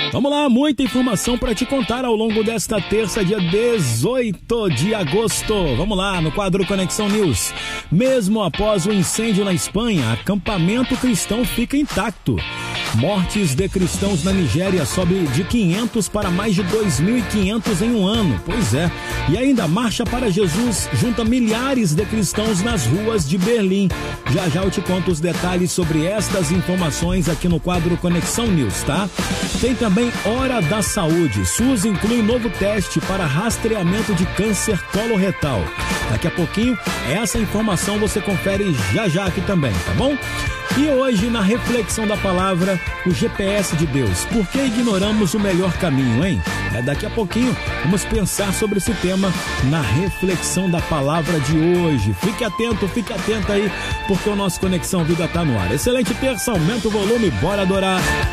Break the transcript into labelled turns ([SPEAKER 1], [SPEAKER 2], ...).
[SPEAKER 1] Vamos lá, muita informação para te contar ao longo desta terça, dia 18 de agosto. Vamos lá, no quadro Conexão News. Mesmo após o incêndio na Espanha, acampamento cristão fica intacto. Mortes de cristãos na Nigéria sobe de 500 para mais de 2.500 em um ano. Pois é. E ainda, Marcha para Jesus junta milhares de cristãos nas ruas de Berlim. Já já eu te conto os detalhes sobre estas informações aqui no quadro Conexão News, tá? Tem também Hora da Saúde. SUS inclui novo teste para rastreamento de câncer coloretal. Daqui a pouquinho, essa informação você confere já já aqui também, tá bom? E hoje, na reflexão da palavra, o GPS de Deus. Por que ignoramos o melhor caminho, hein? Daqui a pouquinho, vamos pensar sobre esse tema na reflexão da palavra de hoje. Fique atento aí, porque o nosso Conexão Vida tá no ar. Excelente terça, aumenta o volume, bora adorar!